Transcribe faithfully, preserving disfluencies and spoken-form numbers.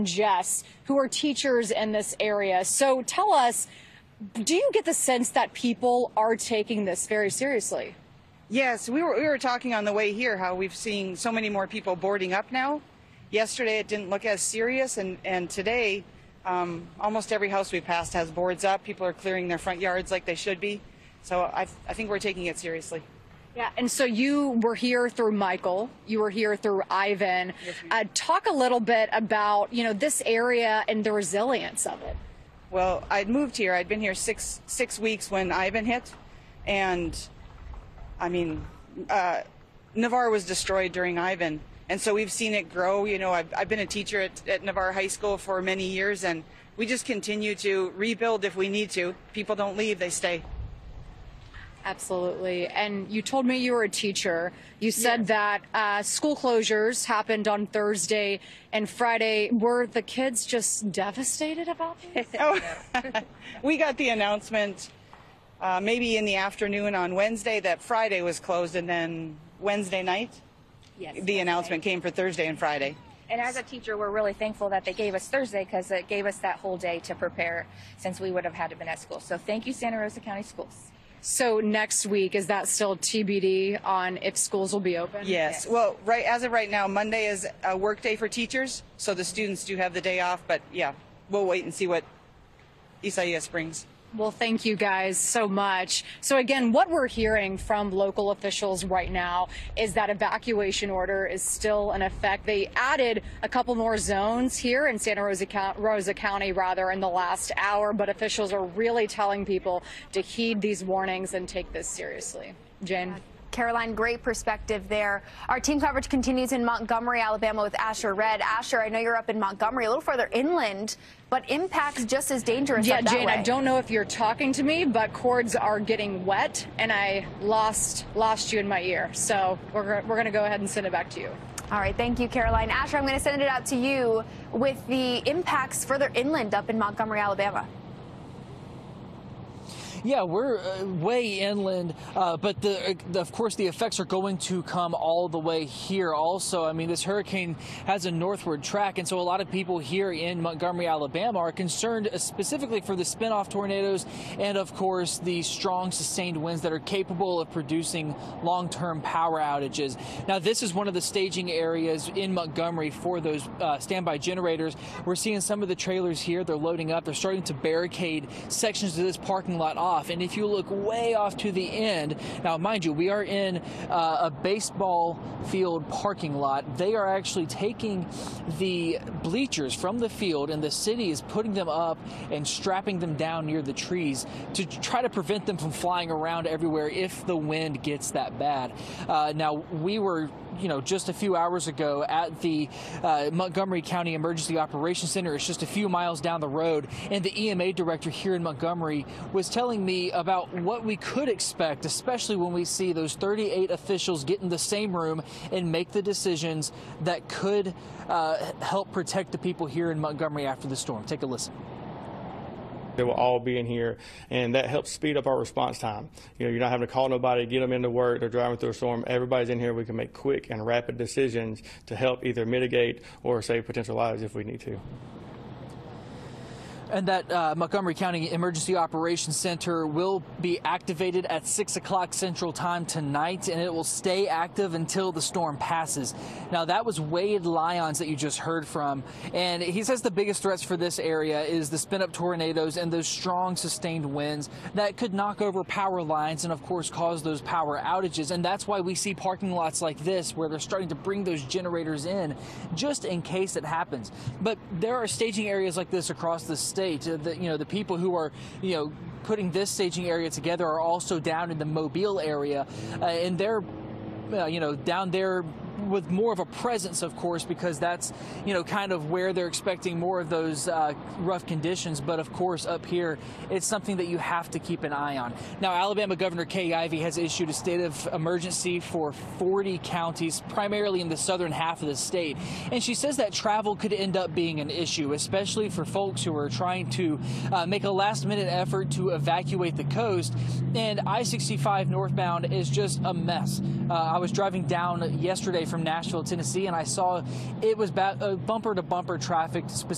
Jess, who are teachers in this area. So tell us, do you get the sense that people are taking this very seriously? Yes, we were, we were talking on the way here how we've seen so many more people boarding up now. Yesterday it didn't look as serious, and, and today um, almost every house we passed has boards up. People are clearing their front yards like they should be. So I, I think we're taking it seriously. Yeah, and so you were here through Michael, you were here through Ivan. Yes, uh, talk a little bit about, you know, this area and the resilience of it. Well, I'd moved here. I'd been here six six weeks when Ivan hit, and I mean, uh, Navarre was destroyed during Ivan, and so we've seen it grow. You know, I've, I've been a teacher at, at Navarre High School for many years, and we just continue to rebuild if we need to. People don't leave, they stay. Absolutely. And you told me you were a teacher. You said Yes. that uh, school closures happened on Thursday and Friday. Were the kids just devastated about this? Oh, we got the announcement uh, maybe in the afternoon on Wednesday that Friday was closed, and then Wednesday night Yes, the announcement came for Thursday and Friday. And as a teacher, we're really thankful that they gave us Thursday because it gave us that whole day to prepare since we would have had to been at school. So thank you, Santa Rosa County Schools. So next week, is that still T B D on if schools will be open? Yes. Yes. Well, right as of right now, Monday is a work day for teachers, so the students do have the day off. But yeah, we'll wait and see what Isaias brings. Well, thank you guys so much. So again, what we're hearing from local officials right now is that evacuation order is still in effect. They added a couple more zones here in Santa Rosa, Rosa County rather in the last hour, but officials are really telling people to heed these warnings and take this seriously. Jane. Caroline, great perspective there. Our team coverage continues in Montgomery, Alabama with Asher Red. Asher, I know you're up in Montgomery, a little further inland, but impacts just as dangerous. Yeah, up that Jane, way. I don't know if you're talking to me, but cords are getting wet, and I lost lost you in my ear. So we're, we're going to go ahead and send it back to you. All right, thank you, Caroline. Asher, I'm going to send it out to you with the impacts further inland up in Montgomery, Alabama. Yeah, we're uh, way inland, uh, but the, the, of course the effects are going to come all the way here also. I mean, this hurricane has a northward track, and so a lot of people here in Montgomery, Alabama are concerned specifically for the spin-off tornadoes and, of course, the strong sustained winds that are capable of producing long-term power outages. Now, this is one of the staging areas in Montgomery for those uh, standby generators. We're seeing some of the trailers here. They're loading up. They're starting to barricade sections of this parking lot off. And if you look way off to the end, now mind you, we are in uh, a baseball field parking lot. They are actually taking the bleachers from the field, and the city is putting them up and strapping them down near the trees to try to prevent them from flying around everywhere if the wind gets that bad. Uh, now, we were you know, just a few hours ago at the uh, Montgomery County Emergency Operations Center. It's just a few miles down the road, and the E M A director here in Montgomery was telling me about what we could expect, especially when we see those thirty-eight officials get in the same room and make the decisions that could uh, help protect the people here in Montgomery after the storm. Take a listen. They will all be in here, and that helps speed up our response time. You know, you're not having to call nobody, get them into work, they're driving through a storm. Everybody's in here. We can make quick and rapid decisions to help either mitigate or save potential lives if we need to. And that uh, Montgomery County Emergency Operations Center will be activated at six o'clock Central Time tonight, and it will stay active until the storm passes. Now, that was Wade Lyons that you just heard from, and he says the biggest threats for this area is the spin-up tornadoes and those strong sustained winds that could knock over power lines and, of course, cause those power outages. And that's why we see parking lots like this where they're starting to bring those generators in just in case it happens. But there are staging areas like this across the state. The, you know, the people who are, you know, putting this staging area together are also down in the Mobile area, uh, and they're, uh, you know, down there with more of a presence, of course, because that's, you know, kind of where they're expecting more of those uh, rough conditions. But of course, up here, it's something that you have to keep an eye on. Now, Alabama Governor Kay Ivey has issued a state of emergency for forty counties, primarily in the southern half of the state. And she says that travel could end up being an issue, especially for folks who are trying to uh, make a last minute effort to evacuate the coast. And I sixty-five northbound is just a mess. Uh, I was driving down yesterday from Nashville, Tennessee, and I saw it was ba- uh, bumper to bumper traffic, specifically